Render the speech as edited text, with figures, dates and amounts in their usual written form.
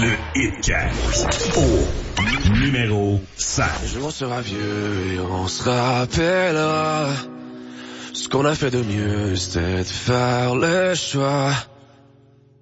Le Hitcast au numéro 5. Un jour on sera vieux et on se rappellera ce qu'on a fait de mieux, c'était de faire le choix